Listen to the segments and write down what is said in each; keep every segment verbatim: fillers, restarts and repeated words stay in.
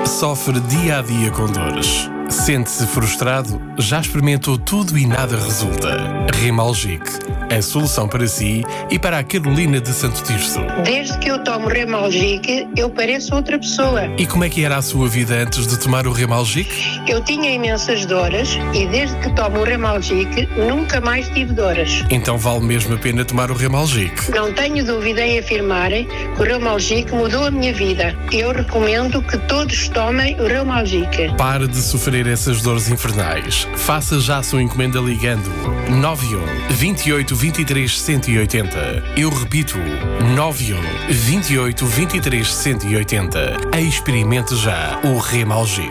Sofre dia a dia com dores. Sente-se frustrado? Já experimentou tudo e nada resulta? Remalgic, a solução para si e para a Carolina de Santo Tirso. Desde que eu tomo Remalgic, eu pareço outra pessoa. E como é que era a sua vida antes de tomar o Remalgic? Eu tinha imensas dores e desde que tomo o Remalgic, nunca mais tive dores. Então vale mesmo a pena tomar o Remalgic? Não tenho dúvida em afirmar que o Remalgic mudou a minha vida. Eu recomendo que todos tomem o Remalgic. Pare de sofrer essas dores infernais. Faça já a sua encomenda ligando nove um, vinte e oito, vinte e três, cento e oitenta. Eu repito, nove um, vinte e oito, vinte e três, cento e oitenta. Experimente já o Remalgic.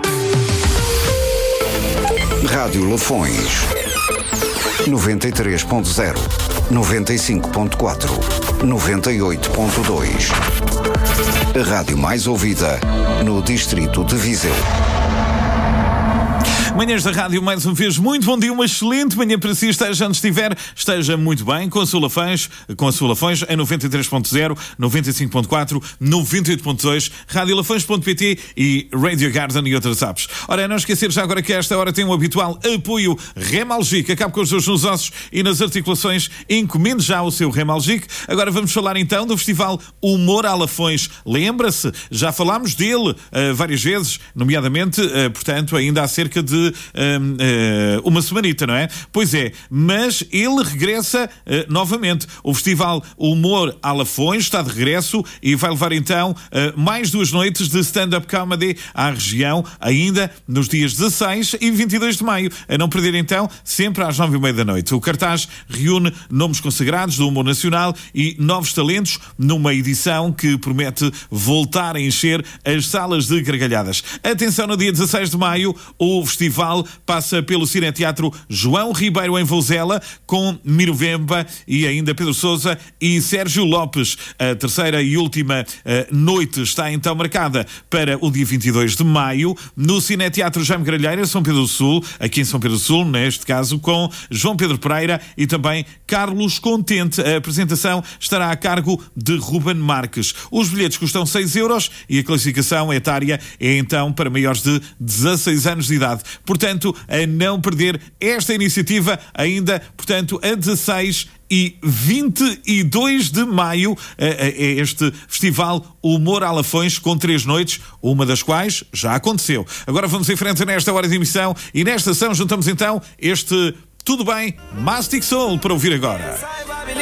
Rádio Lafões noventa e três ponto zero, noventa e cinco ponto quatro, noventa e oito ponto dois. A rádio mais ouvida no distrito de Viseu. Manhãs da Rádio, mais uma vez, muito bom dia, uma excelente manhã para si, esteja onde estiver, esteja muito bem, com a sua Lafões, com a sua Lafões, em noventa e três ponto zero, noventa e cinco ponto quatro, noventa e oito ponto dois, rádio lafões ponto pt e Radio Garden e outras apps. Ora, é não esquecer já agora que a esta hora tem o habitual apoio Remalgic, acabe com os dores nos ossos e nas articulações, encomende já o seu Remalgic. Agora vamos falar então do Festival Humor à Lafões. Lembra-se, já falámos dele uh, várias vezes, nomeadamente, uh, portanto, ainda há cerca de Um, uh, uma semanita, não é? Pois é, mas ele regressa uh, novamente. O Festival Humor à Lafões está de regresso e vai levar então uh, mais duas noites de stand-up comedy à região, ainda nos dias dezasseis e vinte e dois de maio. A não perder então, sempre às nove e meia da noite. O cartaz reúne nomes consagrados do humor nacional e novos talentos numa edição que promete voltar a encher as salas de gargalhadas. Atenção, no dia dezasseis de maio, o festival passa pelo Cineteatro João Ribeiro em Vouzela, com Miro Vemba e ainda Pedro Sousa e Sérgio Lopes. A terceira e última uh, noite está então marcada para o dia vinte e dois de maio no Cineteatro Jaime Gralheira, São Pedro do Sul, aqui em São Pedro do Sul, neste caso com João Pedro Pereira e também Carlos Contente. A apresentação estará a cargo de Ruben Marques. Os bilhetes custam seis euros e a classificação etária é então para maiores de dezasseis anos de idade. Portanto, a não perder esta iniciativa ainda, portanto, a dezasseis e vinte e dois de maio, é este Festival Humor à Lafões com três noites, uma das quais já aconteceu. Agora vamos em frente nesta hora de emissão e nesta ação juntamos então este Tudo Bem Mastic Soul para ouvir agora.